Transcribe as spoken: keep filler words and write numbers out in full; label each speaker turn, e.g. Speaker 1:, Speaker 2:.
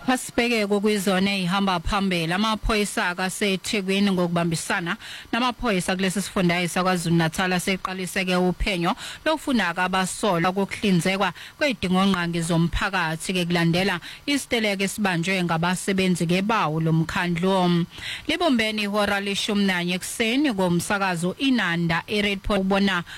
Speaker 1: Asibheke kwizona ehamba phambili amaphoyisa akaseThekwini ngokubambisana namaphoyisa kulesi sifundazwe kwaZulu Natal aseqaliseke uphenyo lokufuna abasolwa ukuhlinzekwa kwezidingongqangi zomphakathi ke kulandela isiteleka esibanjwe ngabasebenzi kebawu lomkhandlu. Libumbeni ihora leshumi nanye ekseni ngomsakazo Inanda eRedport ubona